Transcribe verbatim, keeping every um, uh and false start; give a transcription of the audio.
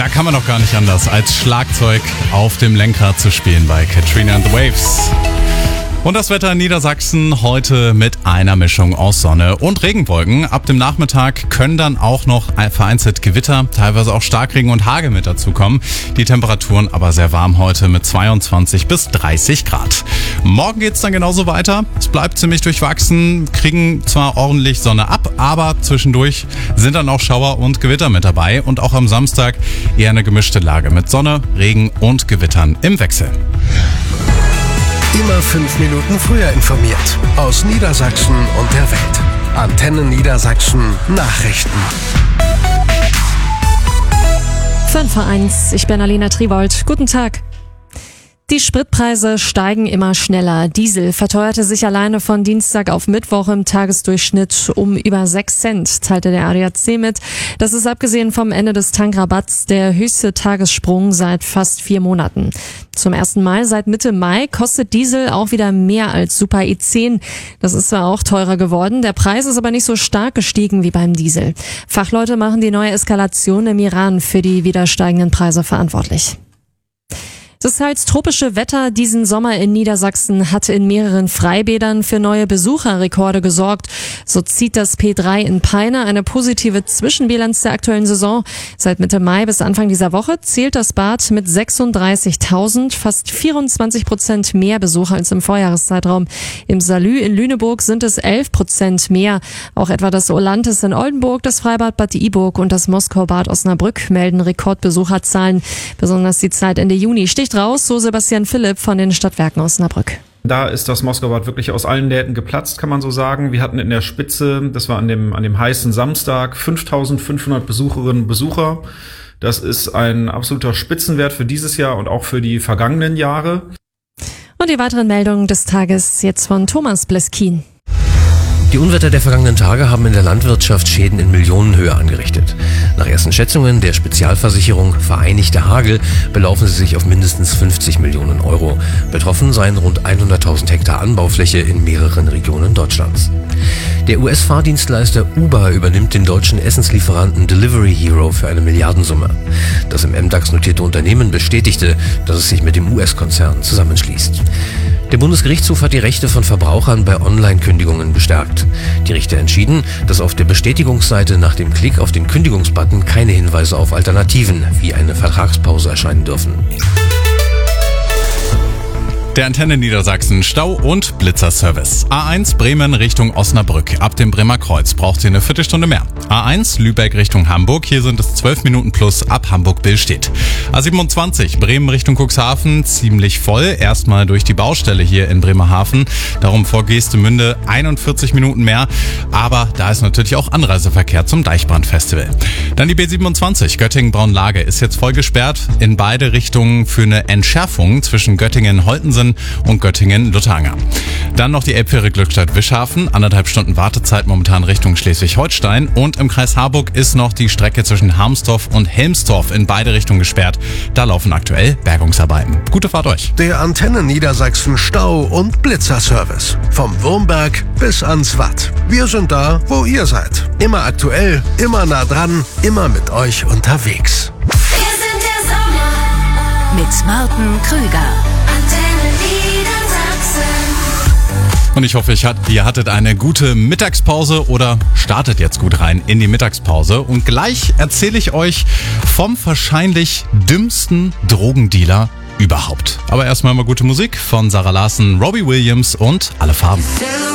Da kann man doch gar nicht anders, als Schlagzeug auf dem Lenkrad zu spielen bei Katrina and the Waves. Und das Wetter in Niedersachsen heute mit einer Mischung aus Sonne und Regenwolken. Ab dem Nachmittag können dann auch noch vereinzelt Gewitter, teilweise auch Starkregen und Hagel mit dazukommen. Die Temperaturen aber sehr warm heute mit zweiundzwanzig bis dreißig Grad. Morgen geht's dann genauso weiter. Es bleibt ziemlich durchwachsen, kriegen zwar ordentlich Sonne ab, aber zwischendurch sind dann auch Schauer und Gewitter mit dabei. Und auch am Samstag eher eine gemischte Lage mit Sonne, Regen und Gewittern im Wechsel. Immer fünf Minuten früher informiert. Aus Niedersachsen und der Welt. Antenne Niedersachsen Nachrichten. fünf vor eins, ich bin Alena Triwold. Guten Tag. Die Spritpreise steigen immer schneller. Diesel verteuerte sich alleine von Dienstag auf Mittwoch im Tagesdurchschnitt um über sechs Cent, teilte der A D A C mit. Das ist abgesehen vom Ende des Tankrabatts der höchste Tagessprung seit fast vier Monaten. Zum ersten Mal seit Mitte Mai kostet Diesel auch wieder mehr als Super E zehn. Das ist zwar auch teurer geworden, der Preis ist aber nicht so stark gestiegen wie beim Diesel. Fachleute machen die neue Eskalation im Iran für die wieder steigenden Preise verantwortlich. Das teils tropische Wetter diesen Sommer in Niedersachsen hat in mehreren Freibädern für neue Besucherrekorde gesorgt. So zieht das P drei in Peine eine positive Zwischenbilanz der aktuellen Saison. Seit Mitte Mai bis Anfang dieser Woche zählt das Bad mit sechsunddreißigtausend, fast vierundzwanzig Prozent mehr Besucher als im Vorjahreszeitraum. Im Salü in Lüneburg sind es elf Prozent mehr. Auch etwa das Olantis in Oldenburg, das Freibad Bad Iburg und das Moskau-Bad Osnabrück melden Rekordbesucherzahlen. Besonders die Zeit Ende Juni sticht raus, so Sebastian Philipp von den Stadtwerken Osnabrück. Da ist das Moskau-Bad wirklich aus allen Nähten geplatzt, kann man so sagen. Wir hatten in der Spitze, das war an dem, an dem heißen Samstag, fünftausendfünfhundert Besucherinnen und Besucher. Das ist ein absoluter Spitzenwert für dieses Jahr und auch für die vergangenen Jahre. Und die weiteren Meldungen des Tages jetzt von Thomas Bleskin. Die Unwetter der vergangenen Tage haben in der Landwirtschaft Schäden in Millionenhöhe angerichtet. Nach ersten Schätzungen der Spezialversicherung Vereinigter Hagel belaufen sie sich auf mindestens fünfzig Millionen Euro. Betroffen seien rund hunderttausend Hektar Anbaufläche in mehreren Regionen Deutschlands. Der U S-Fahrdienstleister Uber übernimmt den deutschen Essenslieferanten Delivery Hero für eine Milliardensumme. Das im M DAX notierte Unternehmen bestätigte, dass es sich mit dem U S-Konzern zusammenschließt. Der Bundesgerichtshof hat die Rechte von Verbrauchern bei Online-Kündigungen gestärkt. Die Richter entschieden, dass auf der Bestätigungsseite nach dem Klick auf den Kündigungsbutton keine Hinweise auf Alternativen wie eine Vertragspause erscheinen dürfen. Der Antenne Niedersachsen Stau- und Blitzerservice. A eins Bremen Richtung Osnabrück. Ab dem Bremer Kreuz braucht ihr eine Viertelstunde mehr. A eins Lübeck Richtung Hamburg. Hier sind es zwölf Minuten plus ab Hamburg-Billstedt. A siebenundzwanzig Bremen Richtung Cuxhaven. Ziemlich voll. Erstmal durch die Baustelle hier in Bremerhaven. Darum vor Geestemünde einundvierzig Minuten mehr. Aber da ist natürlich auch Anreiseverkehr zum Deichbrandfestival. Dann die B siebenundzwanzig Göttingen-Braunlage ist jetzt voll gesperrt. In beide Richtungen für eine Entschärfung zwischen Göttingen-Holtensen und Göttingen-Lutteranger. Dann noch die Elbfähre Glückstadt-Wischhafen. Anderthalb Stunden Wartezeit momentan Richtung Schleswig-Holstein. Und im Kreis Harburg ist noch die Strecke zwischen Harmsdorf und Helmsdorf in beide Richtungen gesperrt. Da laufen aktuell Bergungsarbeiten. Gute Fahrt euch. Der Antenne Niedersachsen Stau- und Blitzerservice. Vom Wurmberg bis ans Watt. Wir sind da, wo ihr seid. Immer aktuell, immer nah dran, immer mit euch unterwegs. Wir sind der Sommer mit Martin Krüger. Und ich hoffe, ich hat, ihr hattet eine gute Mittagspause oder startet jetzt gut rein in die Mittagspause. Und gleich erzähle ich euch vom wahrscheinlich dümmsten Drogendealer überhaupt. Aber erstmal mal gute Musik von Sarah Larsen, Robbie Williams und Alle Farben.